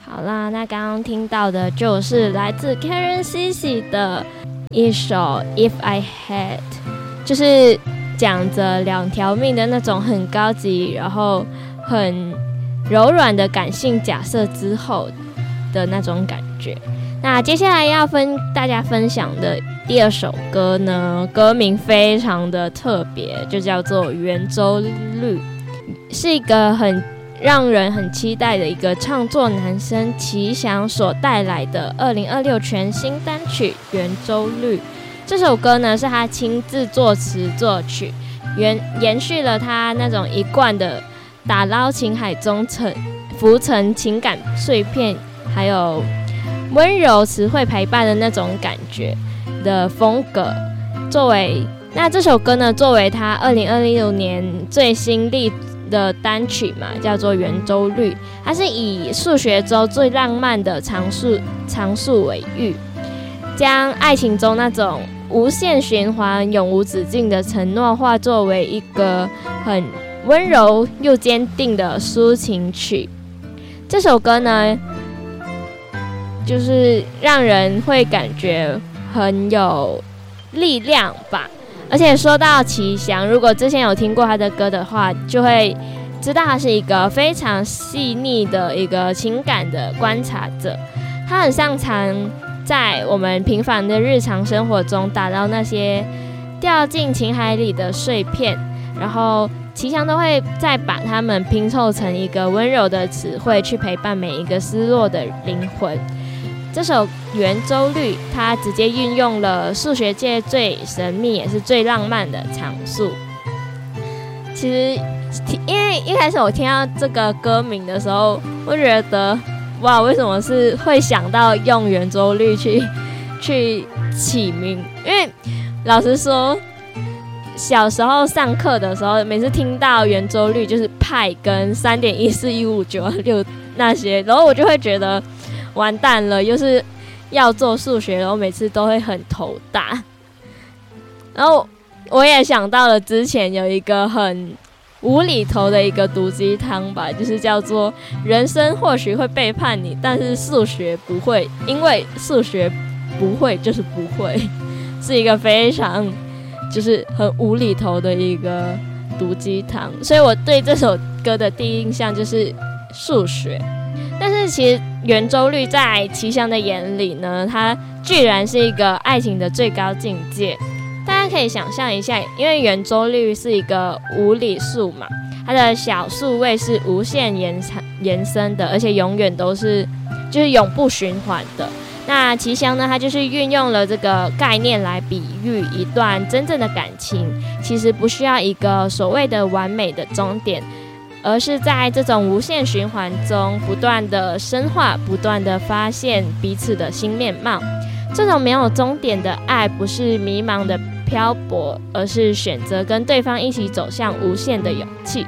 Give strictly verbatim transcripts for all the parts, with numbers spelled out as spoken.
好啦，那刚刚听到的就是来自 Karen Cici 的一首 If I Had， 就是讲着两条命的那种很高级，然后很柔软的感性假设之后的那种感觉。那接下来要分大家分享的第二首歌呢，歌名非常的特别，就叫做《圆周率》，是一个很让人很期待的一个唱作男生奇翔所带来的二零二六全新单曲《圆周率》。这首歌呢是他亲自作词作曲，延延续了他那种一贯的打捞情海中层浮沉情感碎片，还有温柔词汇陪伴的那种感觉的风格。作为那这首歌呢，作为他二零二六年最新力的单曲嘛，叫做《圆周率》，它是以数学周最浪漫的常数常数为喻，将爱情中那种无限循环、永无止境的承诺，化作为一个很温柔又坚定的抒情曲。这首歌呢，就是让人会感觉很有力量吧。而且说到奇翔，如果之前有听过他的歌的话，就会知道他是一个非常细腻的一个情感的观察者。他很擅长在我们平凡的日常生活中打捞那些掉进情海里的碎片，然后奇翔都会再把它们拼凑成一个温柔的词汇，去陪伴每一个失落的灵魂。这首《圆周率》它直接运用了数学界最神秘也是最浪漫的常数。其实因为一开始我听到这个歌名的时候，我觉得哇，为什么是会想到用圆周率去去起名？因为老实说，小时候上课的时候，每次听到圆周率就是派跟三点一四一五九六那些，然后我就会觉得完蛋了，又是要做数学，然后每次都会很头大。然后我也想到了之前有一个很无厘头的一个毒鸡汤吧，就是叫做人生或许会背叛你，但是数学不会，因为数学不会就是不会，是一个非常就是很无厘头的一个毒鸡汤。所以我对这首歌的第一印象就是数学。但是其实圆周率在奇翔的眼里呢，它居然是一个爱情的最高境界。大家可以想象一下，因为圆周率是一个无理数嘛，它的小数位是无限延延伸的，而且永远都是就是永不循环的。那奇翔呢，它就是运用了这个概念来比喻一段真正的感情，其实不需要一个所谓的完美的终点，而是在这种无限循环中不断的深化，不断的发现彼此的新面貌。这种没有终点的爱，不是迷茫的漂泊，而是选择跟对方一起走向无限的勇气。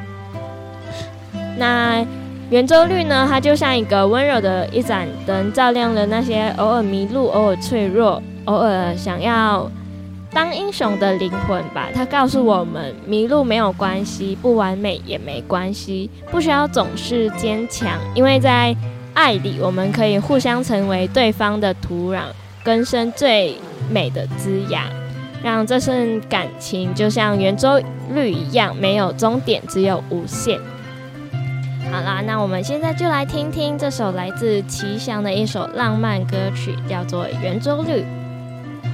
那圆周率呢，它就像一个温柔的一盏灯，照亮了那些偶尔迷路、偶尔脆弱、偶尔想要当英雄的灵魂吧。它告诉我们，迷路没有关系，不完美也没关系，不需要总是坚强，因为在爱里，我们可以互相成为对方的土壤，根生最美的枝芽，让这份感情就像圆周率一样，没有终点，只有无限。好啦，那我们现在就来听听这首来自奇翔的一首浪漫歌曲，叫做《圆周率》。